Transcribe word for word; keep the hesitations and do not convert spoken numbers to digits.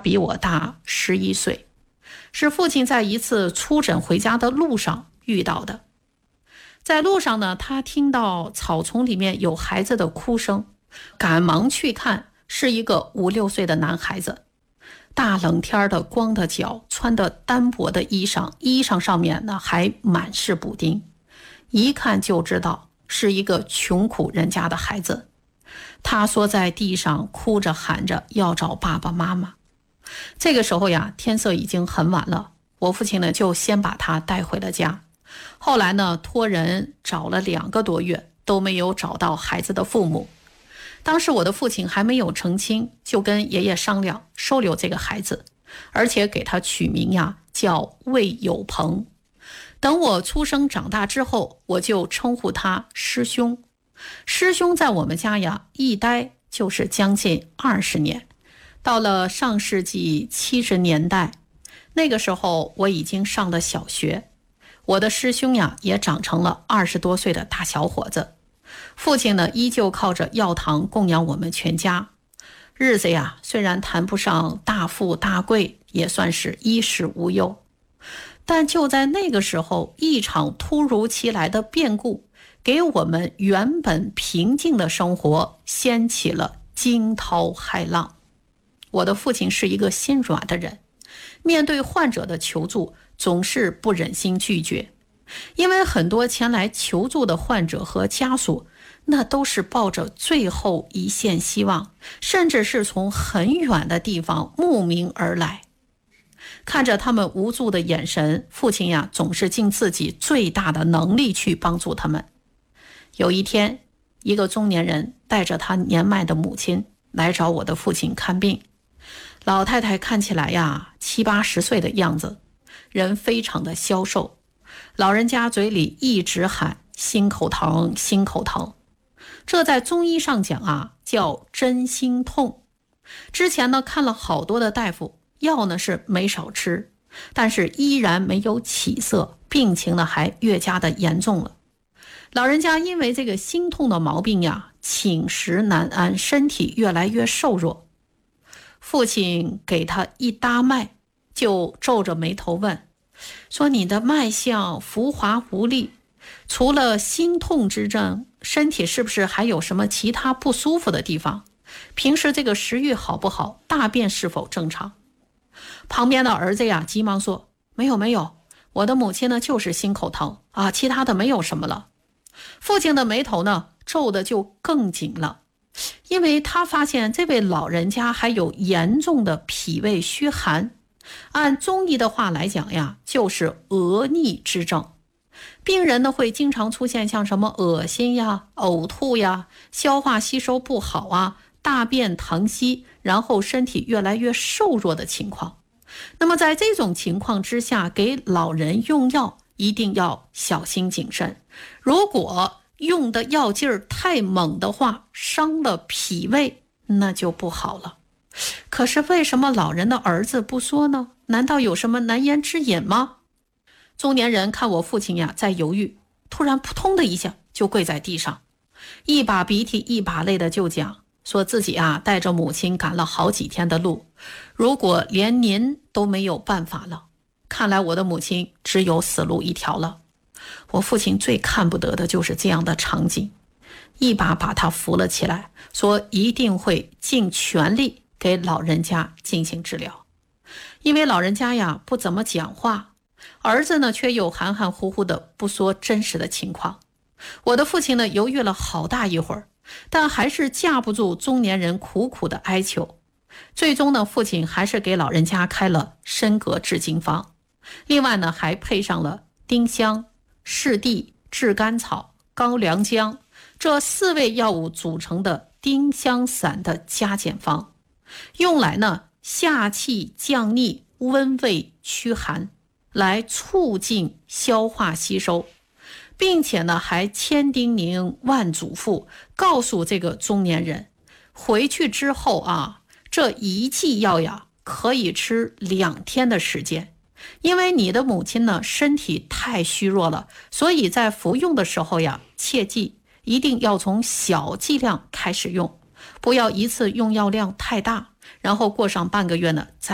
比我大十一岁，是父亲在一次出诊回家的路上遇到的。在路上呢，他听到草丛里面有孩子的哭声，赶忙去看，是一个五六岁的男孩子。大冷天的，光着脚，穿的单薄的衣裳，衣裳上面呢还满是补丁，一看就知道是一个穷苦人家的孩子。他缩在地上哭着喊着要找爸爸妈妈。这个时候呀，天色已经很晚了，我父亲呢就先把他带回了家。后来呢，托人找了两个多月都没有找到孩子的父母。当时我的父亲还没有成亲，就跟爷爷商量收留这个孩子，而且给他取名呀叫魏有朋。等我出生长大之后，我就称呼他师兄。师兄在我们家呀一待就是将近二十年。到了上世纪七十年代，那个时候我已经上了小学，我的师兄呀也长成了二十多岁的大小伙子。父亲呢依旧靠着药堂供养我们全家，日子呀虽然谈不上大富大贵，也算是衣食无忧。但就在那个时候，一场突如其来的变故给我们原本平静的生活掀起了惊涛骇浪。我的父亲是一个心软的人，面对患者的求助总是不忍心拒绝，因为很多前来求助的患者和家属，那都是抱着最后一线希望，甚至是从很远的地方慕名而来。看着他们无助的眼神，父亲呀总是尽自己最大的能力去帮助他们。有一天，一个中年人带着他年迈的母亲来找我的父亲看病。老太太看起来呀七八十岁的样子，人非常的消瘦，老人家嘴里一直喊心口疼心口疼，这在中医上讲啊叫真心痛。之前呢看了好多的大夫，药呢是没少吃，但是依然没有起色，病情呢还越加的严重了。老人家因为这个心痛的毛病呀，寝食难安，身体越来越瘦弱。父亲给他一搭脉，就皱着眉头问，说你的脉象浮滑无力，除了心痛之症，身体是不是还有什么其他不舒服的地方？平时这个食欲好不好？大便是否正常？旁边的儿子呀急忙说，没有没有，我的母亲呢就是心口疼啊，其他的没有什么了。父亲的眉头呢皱得就更紧了，因为他发现这位老人家还有严重的脾胃虚寒，按中医的话来讲呀，就是恶逆之症。病人呢会经常出现像什么恶心呀、呕吐呀、消化吸收不好啊、大便溏稀，然后身体越来越瘦弱的情况。那么在这种情况之下，给老人用药一定要小心谨慎，如果用的药劲儿太猛的话，伤了脾胃，那就不好了。可是为什么老人的儿子不说呢？难道有什么难言之隐吗？中年人看我父亲呀在犹豫，突然扑通的一下就跪在地上，一把鼻涕一把泪的就讲，说自己啊带着母亲赶了好几天的路，如果连您都没有办法了，看来我的母亲只有死路一条了。我父亲最看不得的就是这样的场景，一把把他扶了起来，说一定会尽全力给老人家进行治疗。因为老人家呀不怎么讲话，儿子呢却又含含糊糊的不说真实的情况。我的父亲呢犹豫了好大一会儿，但还是架不住中年人苦苦的哀求。最终呢，父亲还是给老人家开了参膈治惊方，另外呢还配上了丁香、柿地、炙甘草、高良姜这四味药物组成的丁香散的加减方，用来呢下气降逆、温胃驱寒，来促进消化吸收，并且呢还千叮咛万嘱咐，告诉这个中年人，回去之后啊，这一剂药呀可以吃两天的时间。因为你的母亲呢身体太虚弱了，所以在服用的时候呀，切记一定要从小剂量开始用，不要一次用药量太大，然后过上半个月呢再